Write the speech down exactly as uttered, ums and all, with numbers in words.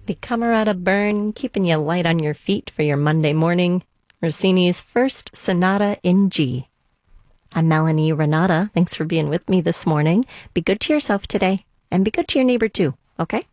The Camerata Burn, keeping you light on your feet for your Monday morning. Rossini's First Sonata in G. I'm Melanie Renata. Thanks for being with me this morning. Be good to yourself today, and be good to your neighbor too, okay?